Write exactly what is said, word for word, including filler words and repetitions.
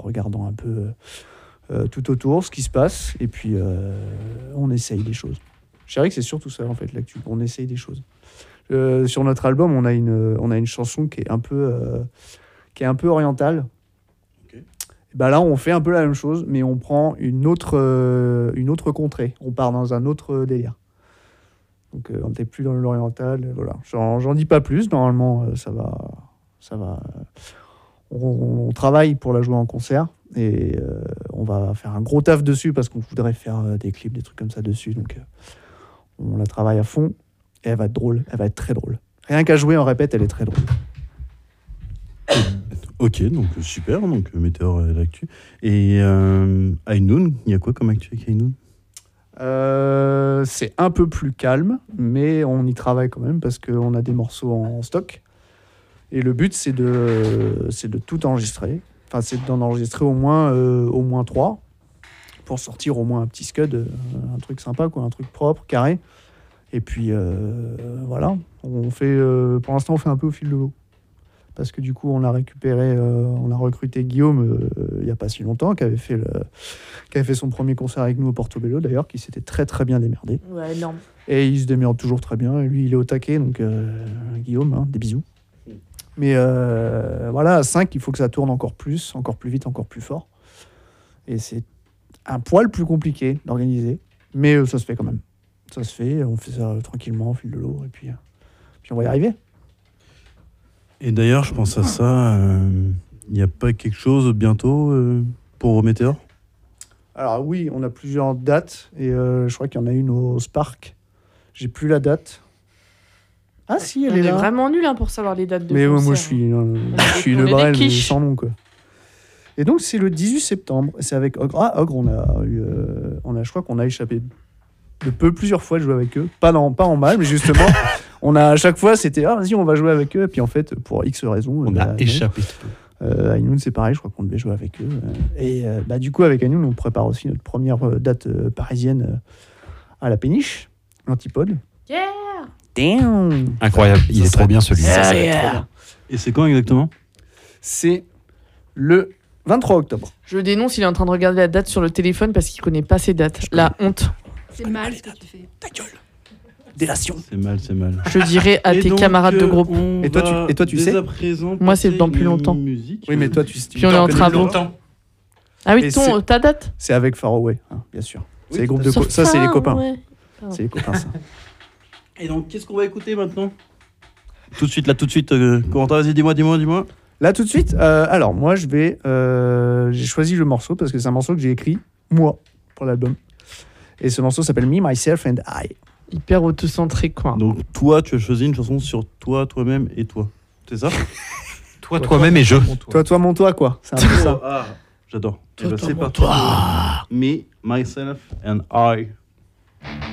regardant un peu euh, tout autour ce qui se passe, et puis euh, on essaye des choses. Je dirais que c'est surtout ça en fait l'actu, on essaye des choses. Euh, sur notre album, on a une, on a une chanson qui est un peu, euh, qui est un peu orientale. Okay. Et ben là, on fait un peu la même chose, mais on prend une autre, euh, une autre contrée. On part dans un autre délire. Donc euh, on n'était plus dans l'oriental. Voilà. J'en, j'en dis pas plus. Normalement, euh, ça va, ça va. On, on travaille pour la jouer en concert et euh, on va faire un gros taf dessus parce qu'on voudrait faire euh, des clips, des trucs comme ça dessus. Donc euh, on la travaille à fond. Et elle va être drôle, elle va être très drôle. Rien qu'à jouer en répète, elle est très drôle. Ok, donc super, donc Météor est l'actu. Et euh, High-Noon, il y a quoi comme actu avec High-Noon ? euh, C'est un peu plus calme, mais on y travaille quand même parce qu'on a des morceaux en stock. Et le but, c'est de, c'est de tout enregistrer. Enfin, c'est d'en enregistrer au moins, euh, au moins trois pour sortir au moins un petit scud, euh, un truc sympa, quoi, un truc propre, carré. Et puis euh, voilà, on fait, euh, pour l'instant on fait un peu au fil de l'eau. Parce que du coup on a récupéré, euh, on a recruté Guillaume euh, il n'y a pas si longtemps, qui avait, fait le, qui avait fait son premier concert avec nous au Portobello d'ailleurs, qui s'était très très bien démerdé. Ouais, énorme. Et il se démerde toujours très bien, et lui il est au taquet, donc euh, Guillaume, hein, des bisous. Mais euh, voilà, à cinq, il faut que ça tourne encore plus, encore plus vite, encore plus fort. Et c'est un poil plus compliqué d'organiser, mais euh, ça se fait quand même. Ça se fait, on fait ça tranquillement au fil de l'eau, et puis, euh, puis on va y arriver. Et d'ailleurs, je pense à ça, il euh, n'y a pas quelque chose bientôt euh, pour Météor ? Alors oui, on a plusieurs dates, et euh, je crois qu'il y en a une au Spark. J'ai plus la date. Ah si, elle on est, est là. vraiment nul hein, pour savoir les dates de mais concert. Mais moi, je suis, euh, je suis une brêle, mais sans nom, quoi. Et donc, c'est le dix-huit septembre, c'est avec Ogre. Ah, Ogre, on a eu, euh, on a, je crois qu'on a échappé de peu, plusieurs fois de jouer avec eux. Pas, dans, pas en mal, mais justement, on a, à chaque fois, c'était « Ah, vas-y, on va jouer avec eux ». Et puis en fait, pour X raisons... On bah, a échappé. Euh, High-Noon, c'est pareil, je crois qu'on devait jouer avec eux. Et euh, bah, du coup, avec High-Noon, on prépare aussi notre première date euh, parisienne euh, à la Péniche, l'Antipode. Yeah. Damn. Incroyable, il ça est serait, trop bien celui-là. Ça yeah. trop bien. Et c'est quand exactement ? C'est le vingt-trois octobre. Je dénonce, il est en train de regarder la date sur le téléphone parce qu'il connaît pas ses dates. La honte. C'est mal ce que tu fais. Ta gueule. Délation. C'est mal, c'est mal. Je dirais à et tes donc, camarades de groupe. Et toi, tu, et toi, tu sais Moi, c'est dans plus longtemps. Musique. Oui, mais toi, tu sais. Puis on est en travaux. Ah oui, ton, ta date ? C'est avec Far Away, hein, bien sûr. Oui, c'est les groupes de co- ça, c'est les copains. C'est les copains, ça. Et donc, qu'est-ce qu'on va écouter maintenant ? Tout de suite, là, tout de suite. Euh, Corentin, vas-y, dis-moi, dis-moi, dis-moi. Là, tout de suite, euh, alors, moi, je vais... Euh, j'ai choisi le morceau parce que c'est un morceau que j'ai écrit, moi, pour l'album. Et ce morceau s'appelle Me, Myself and I. Hyper autocentré, quoi. Donc, toi, tu as choisi une chanson sur toi, toi-même et toi. C'est ça ? Toi, toi-même et je. Toi, toi, mon toi, quoi. C'est un peu ça. Ah, j'adore. Toi, Eh ben, toi, c'est mon parti. toi. Me, Myself and I.